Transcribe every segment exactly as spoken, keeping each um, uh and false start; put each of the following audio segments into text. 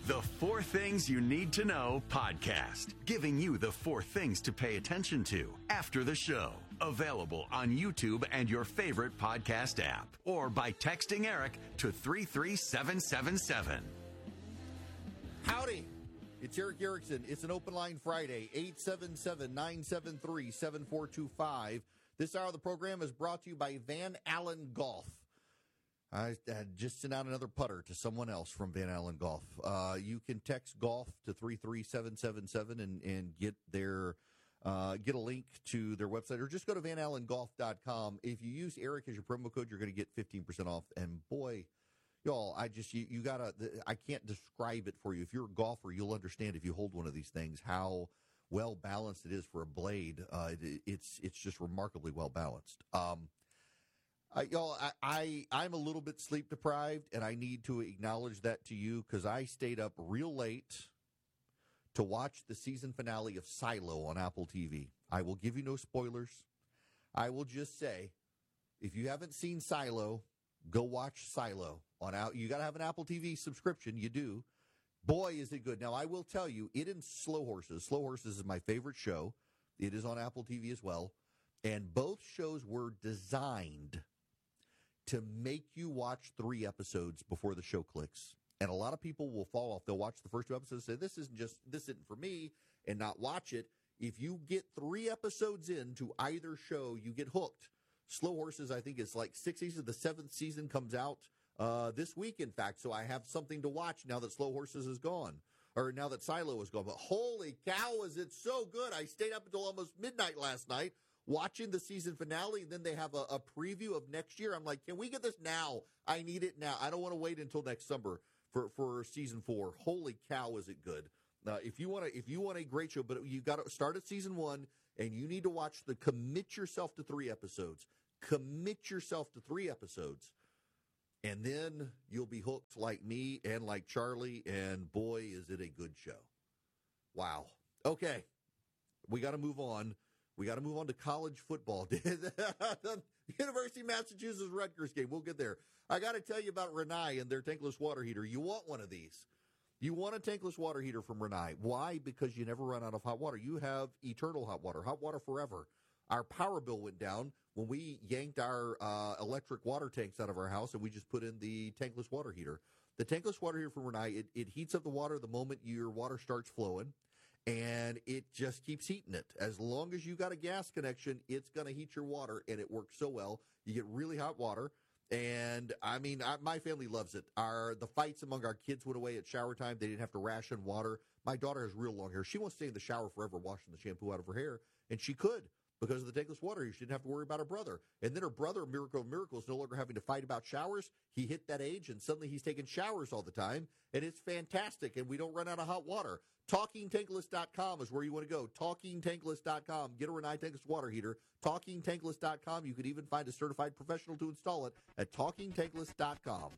The Four Things You Need to Know podcast, giving you the four things to pay attention to after the show. Available on YouTube and your favorite podcast app, or by texting Eric to three three seven seven seven. Howdy. It's Eric Erickson. It's an open line Friday, eight seven seven, nine seven three, seven four two five. This hour of the program is brought to you by Van Allen Golf. I had just sent out another putter to someone else from Van Allen Golf. Uh, you can text golf to three three seven seven seven and, and get their uh, get a link to their website, or just go to van allen golf dot com. If you use Eric as your promo code, you're going to get fifteen percent off. And boy, y'all, I just you, you gotta. I can't describe it for you. If you're a golfer, you'll understand if you hold one of these things how well balanced it is for a blade. Uh, it, it's it's just remarkably well balanced. Um, Uh, y'all, I, I, I'm a little bit sleep deprived, and I need to acknowledge that to you because I stayed up real late to watch the season finale of Silo on Apple T V. I will give you no spoilers. I will just say, if you haven't seen Silo, go watch Silo on out. You got to have an Apple T V subscription. You do. Boy, is it good. Now, I will tell you, it and Slow Horses. Slow Horses is my favorite show. It is on Apple T V as well. And both shows were designed to make you watch three episodes before the show clicks. And a lot of people will fall off. They'll watch the first two episodes and say, this isn't just, this isn't for me, and not watch it. If you get three episodes into either show, you get hooked. Slow Horses, I think, is like six seasons. The seventh season comes out uh, this week, in fact. So I have something to watch now that Slow Horses is gone, or now that Silo is gone. But holy cow, is it so good. I stayed up until almost midnight last night watching the season finale, and then they have a, a preview of next year. I'm like, can we get this now? I need it now. I don't want to wait until next summer for, for season four. Holy cow, is it good? Uh, if you want to, if you want a great show, but you got to start at season one, and you need to watch the. Commit yourself to three episodes. Commit yourself to three episodes, and then you'll be hooked like me and like Charlie. And boy, is it a good show! Wow. Okay, we got to move on. We got to move on to college football. The University of Massachusetts Rutgers game. We'll get there. I got to tell you about Rinnai and their tankless water heater. You want one of these. You want a tankless water heater from Rinnai. Why? Because you never run out of hot water. You have eternal hot water, hot water forever. Our power bill went down when we yanked our uh, electric water tanks out of our house, and we just put in the tankless water heater. The tankless water heater from Rinnai, it, it heats up the water the moment your water starts flowing. And it just keeps heating it. As long as you got a gas connection, it's going to heat your water, and it works so well. You get really hot water, and, I mean, I, my family loves it. Our The fights among our kids went away at shower time. They didn't have to ration water. My daughter has real long hair. She wants to stay in the shower forever washing the shampoo out of her hair, and she could. Because of the tankless water, she didn't have to worry about her brother. And then her brother, Miracle of Miracles, no longer having to fight about showers. He hit that age, and suddenly he's taking showers all the time. And it's fantastic, and we don't run out of hot water. talking tankless dot com is where you want to go. talking tankless dot com. Get a Rinnai tankless water heater. talking tankless dot com. You can even find a certified professional to install it at talking tankless dot com.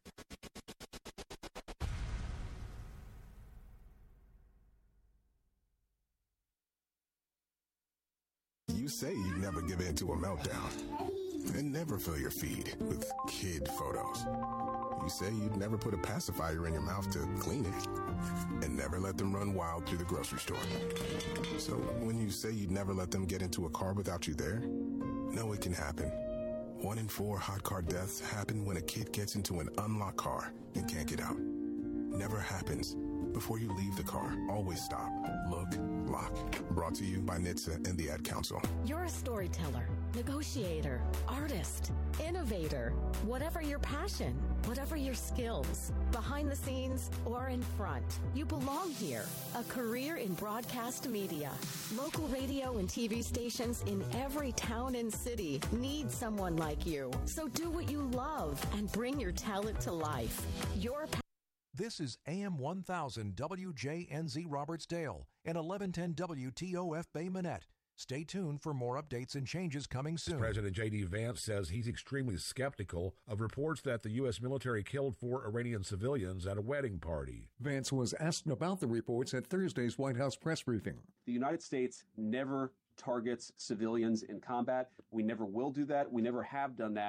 You say you never give in to a meltdown and never fill your feed with kid photos. You say you'd never put a pacifier in your mouth to clean it and never let them run wild through the grocery store. So when you say you'd never let them get into a car without you there, no, it can happen. One in four hot car deaths happen when a kid gets into an unlocked car and can't get out. Never happens. Before you leave the car, always stop, look, lock. Brought to you by N H T S A and the Ad Council. You're a storyteller, negotiator, artist, innovator. Whatever your passion, whatever your skills, behind the scenes or in front, you belong here. A career in broadcast media. Local radio and T V stations in every town and city need someone like you. So do what you love and bring your talent to life. Your pa- This is A M one thousand W J N Z Robertsdale and eleven ten W T O F Bay Minette. Stay tuned for more updates and changes coming soon. President J D. Vance says he's extremely skeptical of reports that the U S military killed four Iranian civilians at a wedding party. Vance was asked about the reports at Thursday's White House press briefing. The United States never targets civilians in combat. We never will do that. We never have done that.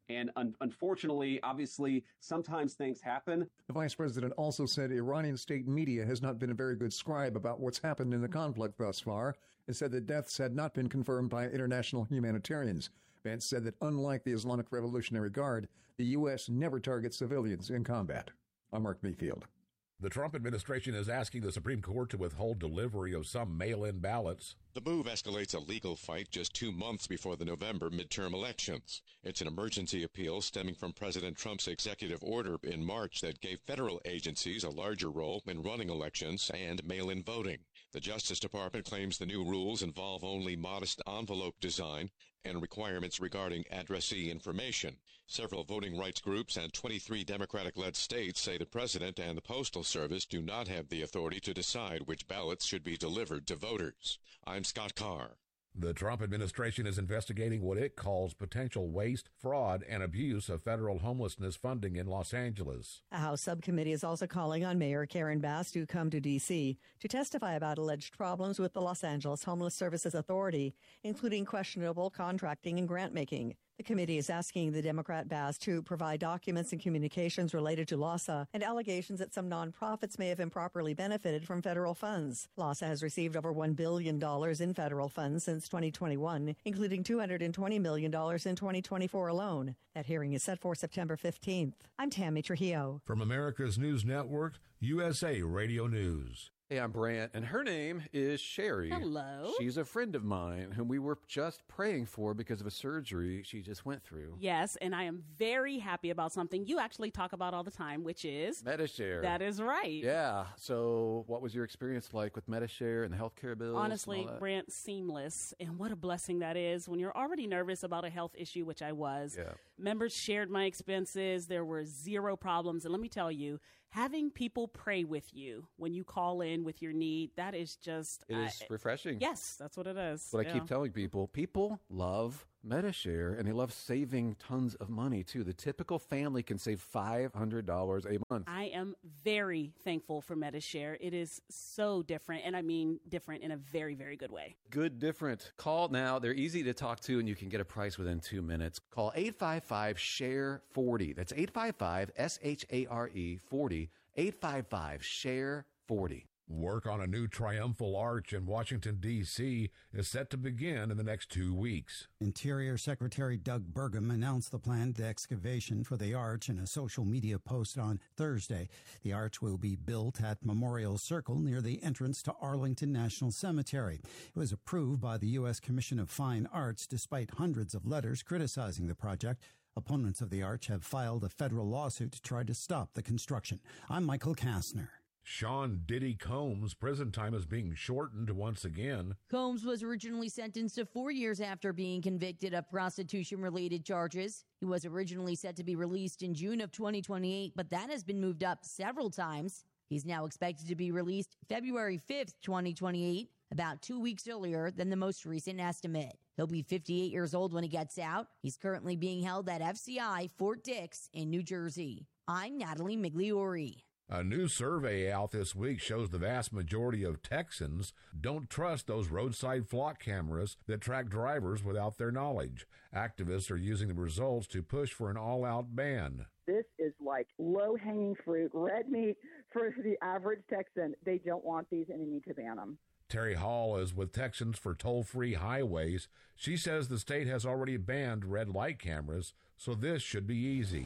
And un- unfortunately, obviously, sometimes things happen. The vice president also said Iranian state media has not been a very good scribe about what's happened in the conflict thus far, and said that deaths had not been confirmed by international humanitarians. Vance said that unlike the Islamic Revolutionary Guard, the U S never targets civilians in combat. I'm Mark Mayfield. The Trump administration is asking the Supreme Court to withhold delivery of some mail-in ballots. The move escalates a legal fight just two months before the November midterm elections. It's an emergency appeal stemming from President Trump's executive order in March that gave federal agencies a larger role in running elections and mail-in voting. The Justice Department claims the new rules involve only modest envelope design and requirements regarding addressee information. Several voting rights groups and twenty-three Democratic-led states say the president and the Postal Service do not have the authority to decide which ballots should be delivered to voters. I'm Scott Carr. The Trump administration is investigating what it calls potential waste, fraud, and abuse of federal homelessness funding in Los Angeles. A House subcommittee is also calling on Mayor Karen Bass to come to D C to testify about alleged problems with the Los Angeles Homeless Services Authority, including questionable contracting and grant-making. The committee is asking the Democrat Bass to provide documents and communications related to LAHSA and allegations that some nonprofits may have improperly benefited from federal funds. LAHSA has received over one billion dollars in federal funds since twenty twenty-one, including two hundred twenty million dollars in twenty twenty-four alone. That hearing is set for September fifteenth. I'm Tammy Trujillo. From America's News Network, U S A Radio News. Hey, I'm Brant, and her name is Sherry. Hello. She's a friend of mine whom we were just praying for because of a surgery she just went through. Yes, and I am very happy about something you actually talk about all the time, which is Medi-Share. That is right. Yeah. So what was your experience like with Medi-Share and the healthcare bills? Honestly, Brant, seamless. And what a blessing that is when you're already nervous about a health issue, which I was. Yeah. Members shared my expenses. There were zero problems. And let me tell you, having people pray with you when you call in with your need, that is just... It is uh, refreshing. Yes, that's what it is. But yeah. I keep telling people, people love Medi-Share, and they love saving tons of money, too. The typical family can save five hundred dollars a month. I am very thankful for Medi-Share. It is so different, and I mean different in a very, very good way. Good different. Call now. They're easy to talk to, and you can get a price within two minutes. Call eight five five, S H A R E, forty. That's eight five five, S H A R E, forty. eight five five, S H A R E, forty. Work on a new triumphal arch in Washington, D C is set to begin in the next two weeks. Interior Secretary Doug Burgum announced the planned excavation for the arch in a social media post on Thursday. The arch will be built at Memorial Circle near the entrance to Arlington National Cemetery. It was approved by the U S Commission of Fine Arts despite hundreds of letters criticizing the project. Opponents of the arch have filed a federal lawsuit to try to stop the construction. I'm Michael Kastner. Sean Diddy Combs' prison time is being shortened once again. Combs was originally sentenced to four years after being convicted of prostitution-related charges. He was originally set to be released in June of twenty twenty-eight, but that has been moved up several times. He's now expected to be released February fifth, twenty twenty-eight, about two weeks earlier than the most recent estimate. He'll be fifty-eight years old when he gets out. He's currently being held at F C I Fort Dix in New Jersey. I'm Natalie Migliori. A new survey out this week shows the vast majority of Texans don't trust those roadside flock cameras that track drivers without their knowledge. Activists are using the results to push for an all-out ban. This is like low-hanging fruit, red meat for the average Texan. They don't want these and they need to ban them. Terry Hall is with Texans for Toll-Free Highways. She says the state has already banned red light cameras, so this should be easy.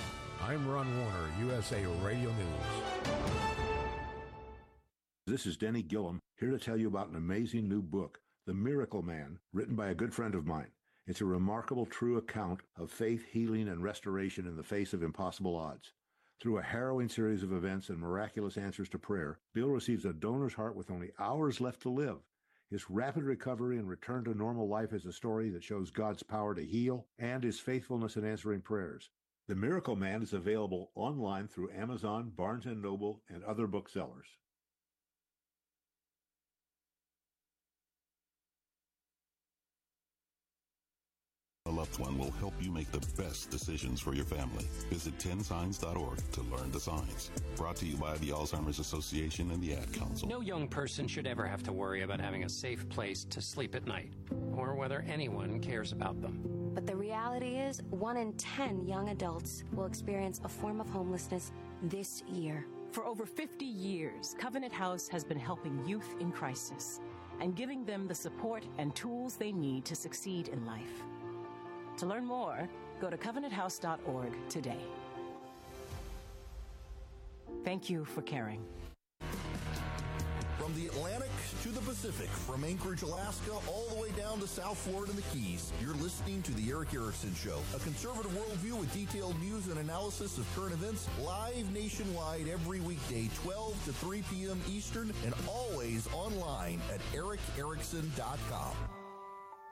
I'm Ron Warner, U S A Radio News. This is Denny Gillum, here to tell you about an amazing new book, The Miracle Man, written by a good friend of mine. It's a remarkable, true account of faith, healing, and restoration in the face of impossible odds. Through a harrowing series of events and miraculous answers to prayer, Bill receives a donor's heart with only hours left to live. His rapid recovery and return to normal life is a story that shows God's power to heal and his faithfulness in answering prayers. The Miracle Man is available online through Amazon, Barnes and Noble, and other booksellers. A loved one will help you make the best decisions for your family. Visit ten signs dot org to learn the signs. Brought to you by the Alzheimer's Association and the Ad Council. No young person should ever have to worry about having a safe place to sleep at night, or whether anyone cares about them. But the reality is, one in ten young adults will experience a form of homelessness this year. For over fifty years, Covenant House has been helping youth in crisis and giving them the support and tools they need to succeed in life. To learn more, go to covenant house dot org today. Thank you for caring. From the Atlantic to the Pacific, from Anchorage, Alaska, all the way down to South Florida and the Keys, you're listening to The Eric Erickson Show, a conservative worldview with detailed news and analysis of current events, live nationwide every weekday, twelve to three p.m. Eastern, and always online at eric erickson dot com.